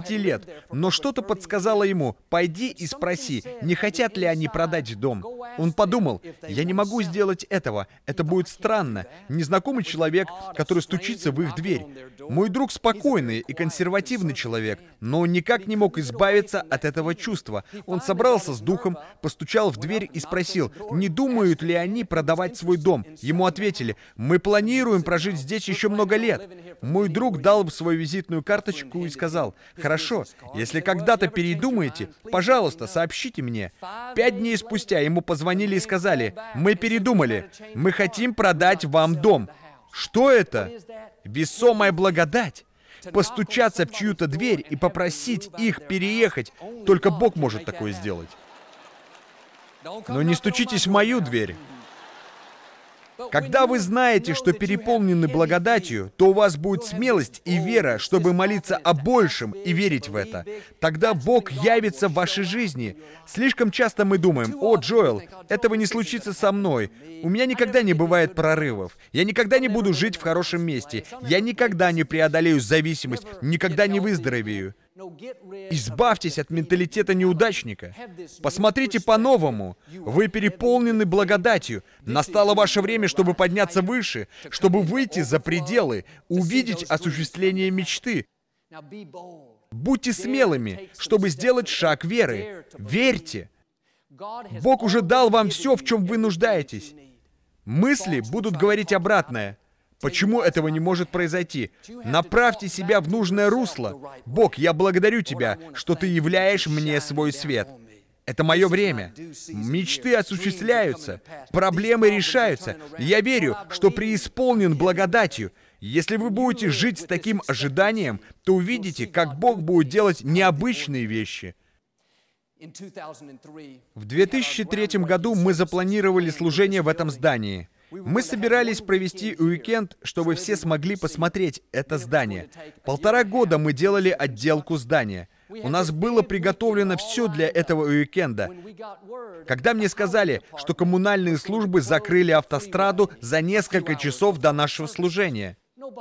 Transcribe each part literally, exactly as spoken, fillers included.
двадцати лет, но что-то подсказало ему: пойди и спроси, не хотят ли они продать дом. Он подумал: я не могу сделать этого, это будет странно. Незнакомый человек, который стучится в их дверь. Мой друг спокойный и консервативный человек, но он никак не мог избавиться от этого чувства. Он собрался с духом, постучал в дверь и спросил, не думают ли они продавать свой дом. Ему ответили: мы планируем прожить здесь еще много лет. Мой друг дал свою визитную карточку и сказал: хорошо, если когда-то передумаете, пожалуйста, сообщите мне. Пять дней спустя ему позвонили и сказали: мы передумали, мы хотим продать вам дом. Что это? Весомая благодать. Постучаться в чью-то дверь и попросить их переехать. Только Бог может такое сделать. Но не стучитесь в мою дверь. Когда вы знаете, что переполнены благодатью, то у вас будет смелость и вера, чтобы молиться о большем и верить в это. Тогда Бог явится в вашей жизни. Слишком часто мы думаем: «О, Джоэл, этого не случится со мной. У меня никогда не бывает прорывов. Я никогда не буду жить в хорошем месте. Я никогда не преодолею зависимость, никогда не выздоровею». Избавьтесь от менталитета неудачника. Посмотрите по-новому. Вы переполнены благодатью. Настало ваше время, чтобы подняться выше, чтобы выйти за пределы, увидеть осуществление мечты. Будьте смелыми, чтобы сделать шаг веры. Верьте. Бог уже дал вам все, в чем вы нуждаетесь. Мысли будут говорить обратное. Почему этого не может произойти? Направьте себя в нужное русло. Бог, я благодарю Тебя, что Ты являешь мне свой свет. Это мое время. Мечты осуществляются, проблемы решаются. Я верю, что преисполнен благодатью. Если вы будете жить с таким ожиданием, то увидите, как Бог будет делать необычные вещи. В две тысячи третьем году мы запланировали служение в этом здании. Мы собирались провести уикенд, чтобы все смогли посмотреть это здание. Полтора года мы делали отделку здания. У нас было приготовлено все для этого уикенда. Когда мне сказали, что коммунальные службы закрыли автостраду за несколько часов до нашего служения,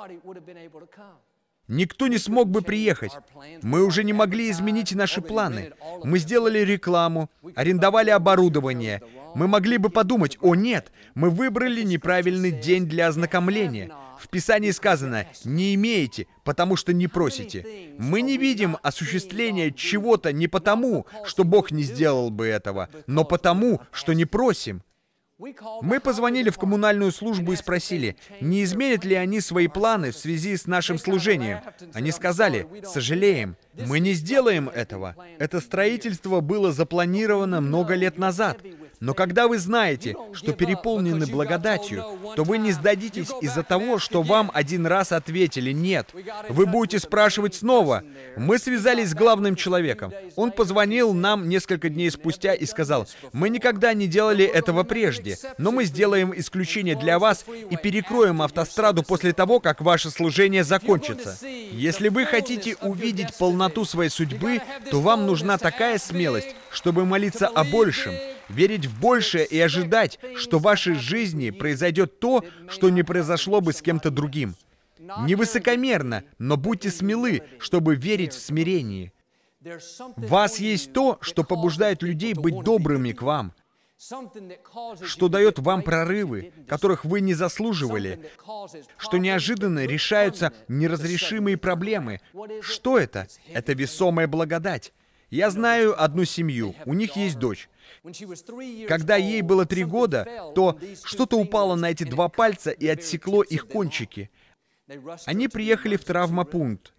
никто не смог бы приехать. Мы уже не могли изменить наши планы. Мы сделали рекламу, арендовали оборудование. Мы могли бы подумать: о нет, мы выбрали неправильный день для ознакомления. В Писании сказано: не имеете, потому что не просите. Мы не видим осуществления чего-то не потому, что Бог не сделал бы этого, но потому, что не просим. Мы позвонили в коммунальную службу и спросили, не изменят ли они свои планы в связи с нашим служением. Они сказали: сожалеем, мы не сделаем этого. Это строительство было запланировано много лет назад. Но когда вы знаете, что переполнены благодатью, то вы не сдадитесь из-за того, что вам один раз ответили «нет». Вы будете спрашивать снова. Мы связались с главным человеком. Он позвонил нам несколько дней спустя и сказал: мы никогда не делали этого прежде, но мы сделаем исключение для вас и перекроем автостраду после того, как ваше служение закончится. Если вы хотите увидеть полноту своей судьбы, то вам нужна такая смелость, чтобы молиться о большем, верить в большее и ожидать, что в вашей жизни произойдет то, что не произошло бы с кем-то другим. Не высокомерно, но будьте смелы, чтобы верить в смирении. В вас есть то, что побуждает людей быть добрыми к вам, что дает вам прорывы, которых вы не заслуживали, что неожиданно решаются неразрешимые проблемы. Что это? Это весомая благодать. Я знаю одну семью, у них есть дочь. Когда ей было три года, то что-то упало на эти два пальца и отсекло их кончики. Они приехали в травмопункт.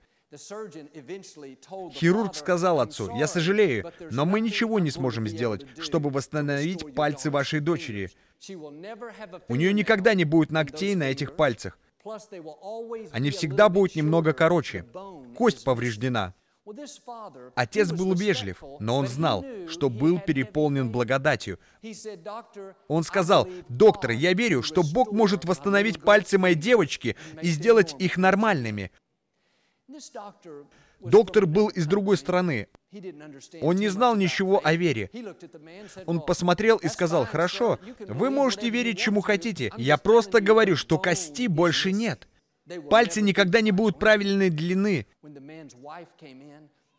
Хирург сказал отцу: «Я сожалею, но мы ничего не сможем сделать, чтобы восстановить пальцы вашей дочери. У нее никогда не будет ногтей на этих пальцах. Они всегда будут немного короче. Кость повреждена». Отец был вежлив, но он знал, что был переполнен благодатью. Он сказал: «Доктор, я верю, что Бог может восстановить пальцы моей девочки и сделать их нормальными». Доктор был из другой страны. Он не знал ничего о вере. Он посмотрел и сказал: «Хорошо, вы можете верить чему хотите. Я просто говорю, что кости больше нет. Пальцы никогда не будут правильной длины».